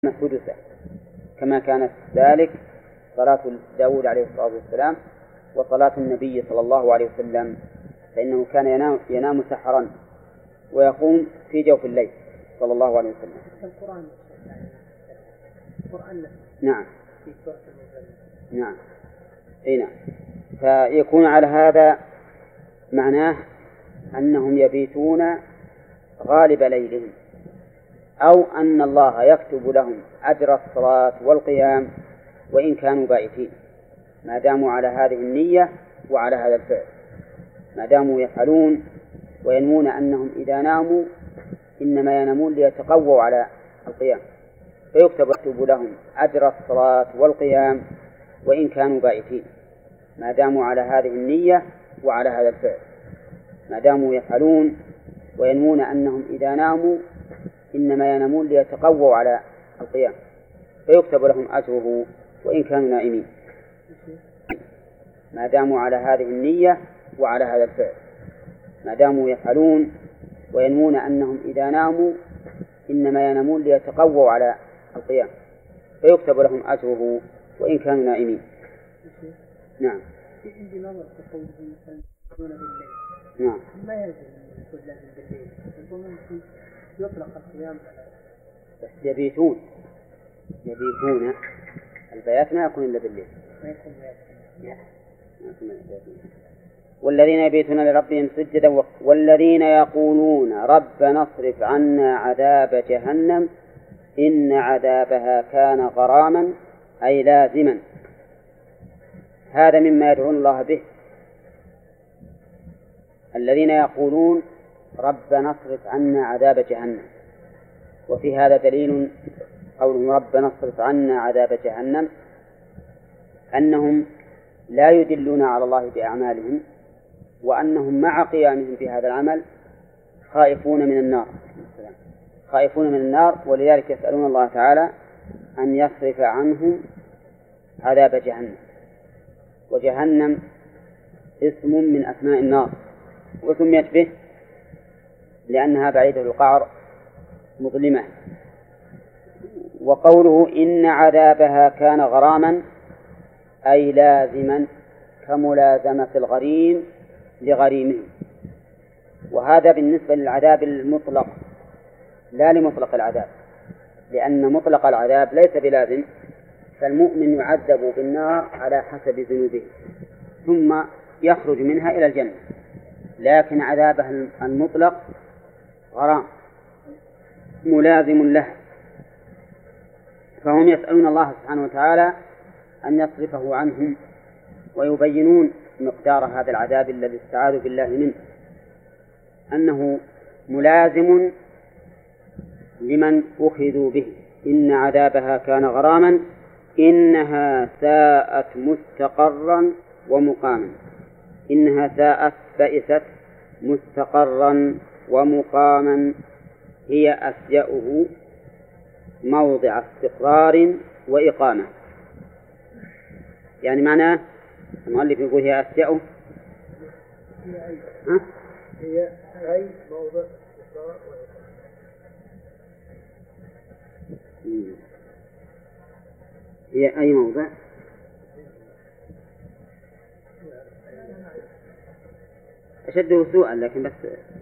سدسه كما كانت ذلك صلاة داود عليه الصلاة والسلام وصلاة النبي صلى الله عليه وسلم، فإنه كان ينام سحرا ويقوم في جوف الليل صلى الله عليه وسلم. القرآن نعم في سورة نعم نعم. فيكون على هذا معناه أنهم يبيتون غالب ليلهم، أو أن الله يكتب لهم أجر الصلاة والقيام وإن كانوا بائتين، ما داموا على هذه النية وعلى هذا الفعل، ما داموا يفعلون وينمون أنهم إذا ناموا إنما ينامون ليتقووا على القيام، فيكتب لهم أجر الصلاة والقيام وإن كانوا بائتين، ما داموا على هذه النية وعلى هذا الفعل، ما داموا يفعلون وينمون أنهم إذا ناموا إنما ينامون ليتقووا على القيام، فيكتب لهم أجره وإن كانوا نائمين، ما داموا على هذه النية وعلى هذا الفعل، ما داموا يفعلون وينمون أنهم إذا ناموا إنما ينامون ليتقووا على القيام، فيكتب لهم أجره وإن كانوا نائمين. نعم. عندي نظر في قوله يصلون بالليل. نعم. ما يلزم أن يكون لازم بالليل، ممكن يطلق القيام على. بس يبيتون البيات ما يكون إلا بالليل. ما يكون بيات. والذين يبيتون لربهم سجدا والذين يقولون ربنا اصرف عنا عذاب جهنم إن عذابها كان غراما أي لازما. هذا مما يدعون الله به، الذين يقولون ربنا اصرف عنا عذاب جهنم. وفي هذا دليل قولهم ربنا اصرف عنا عذاب جهنم، أنهم لا يدلون على الله بأعمالهم، وأنهم مع قيامهم بهذا العمل خائفون من النار، ولذلك يسألون الله تعالى أن يصرف عنهم عذاب جهنم. وجهنم اسم من أسماء النار، وسميت به لأنها بعيدة القعر مظلمة. وقوله إن عذابها كان غراما أي لازما كملازمة الغريم لغريمه، وهذا بالنسبة للعذاب المطلق لا لمطلق العذاب، لأن مطلق العذاب ليس بلازم، فالمؤمن يعذب بالنار على حسب ذنوبه ثم يخرج منها إلى الجنة، لكن عذابه المطلق غرام ملازم له. فهم يسألون الله سبحانه وتعالى أن يصرفه عنهم، ويبينون مقدار هذا العذاب الذي استعاذوا بالله منه، أنه ملازم لمن أخذوا به. إن عذابها كان غراما إنها ساءت مستقرا ومقاما. إنها ساءت بئست مستقرا ومقاما هي أسيأه موضع استقرار وإقامة. يعني معناه المؤلف يقول هي أسيأه هي أي موضع استقرار وإقامة. هي أي موضع أشده سوءا، لكن بس